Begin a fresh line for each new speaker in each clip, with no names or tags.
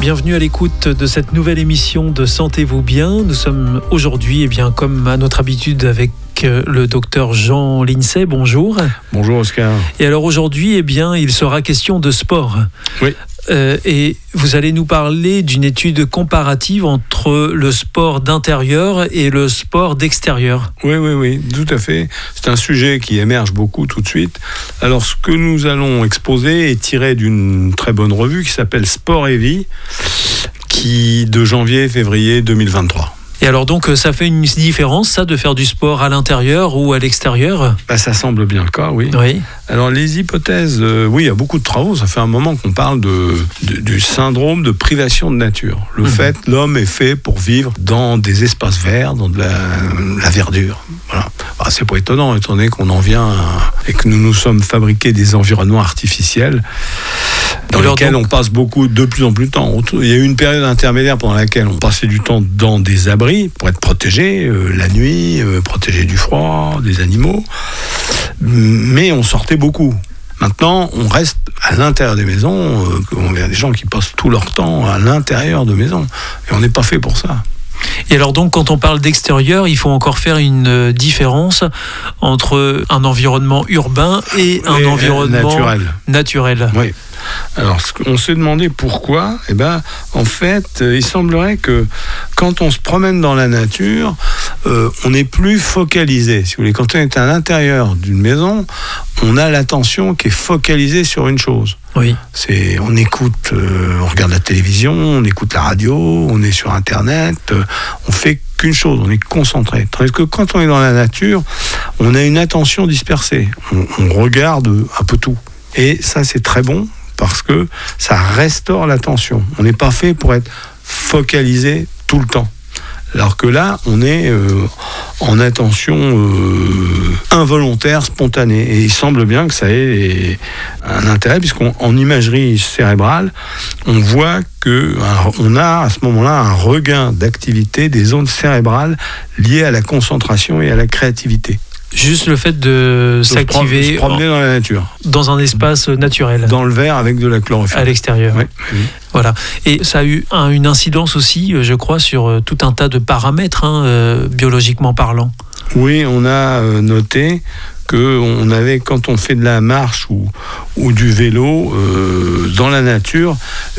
Bienvenue à l'écoute de cette nouvelle émission de Sentez-vous bien. Nous sommes aujourd'hui, comme à notre habitude, avec le docteur Jean Lincey. Bonjour.
Bonjour Oscar.
Et alors aujourd'hui, il sera question de sport.
Oui.
Et vous allez nous parler d'une étude comparative entre le sport d'intérieur et le sport d'extérieur.
Oui, tout à fait. C'est un sujet qui émerge beaucoup tout de suite. Alors, ce que nous allons exposer est tiré d'une très bonne revue qui s'appelle Sport et Vie, de janvier-février 2023.
Et alors donc, ça fait une différence, ça, de faire du sport à l'intérieur ou à l'extérieur ?
Ça semble bien le cas, oui. Alors les hypothèses, il y a beaucoup de travaux. Ça fait un moment qu'on parle du syndrome de privation de nature. Le fait, l'homme est fait pour vivre dans des espaces verts, dans de la verdure. Voilà. C'est pas étonnant, étant donné qu'on en vient et que nous nous sommes fabriqués des environnements artificiels dans lesquels on passe de plus en plus de temps. Il y a eu une période intermédiaire pendant laquelle on passait du temps dans des abris pour être protégé la nuit, protégé du froid, des animaux. Mais on sortait beaucoup. Maintenant, on reste à l'intérieur des maisons. Il y a des gens qui passent tout leur temps à l'intérieur de maisons. Et on n'est pas fait pour ça.
Et alors donc, quand on parle d'extérieur, il faut encore faire une différence entre un environnement urbain et un environnement naturel. Oui.
Alors, on s'est demandé pourquoi. En fait, il semblerait que quand on se promène dans la nature, on est plus focalisé. Si vous voulez, quand on est à l'intérieur d'une maison, on a l'attention qui est focalisée sur une chose.
Oui.
On écoute, on regarde la télévision, on écoute la radio, on est sur Internet, on fait qu'une chose, on est concentré. Tandis que quand on est dans la nature, on a une attention dispersée. On regarde un peu tout. Et ça, c'est très bon parce que ça restaure l'attention. On n'est pas fait pour être focalisé tout le temps. Alors que là, on est en attention involontaire, spontanée. Et il semble bien que ça ait un intérêt, puisqu'en imagerie cérébrale, on voit qu'on a à ce moment-là un regain d'activité des zones cérébrales liées à la concentration et à la créativité.
Juste le fait de s'activer,
se promener dans la nature,
dans un espace naturel,
dans le verre avec de la chlorophylle
à l'extérieur.
Oui.
Voilà. Et ça a eu une incidence aussi, je crois, sur tout un tas de paramètres, biologiquement parlant.
Oui, on a noté qu'on avait, quand on fait de la marche ou du vélo dans la nature,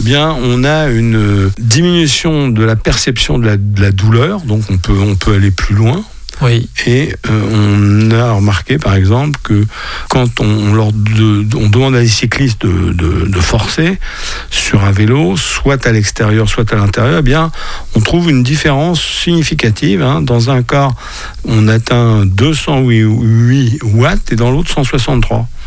on a une diminution de la perception de la douleur, donc on peut aller plus loin.
Oui.
Et on a remarqué, par exemple, que quand on demande à des cyclistes de forcer sur un vélo, soit à l'extérieur, soit à l'intérieur, on trouve une différence significative. Dans un cas, on atteint 208 watts et dans l'autre, 163.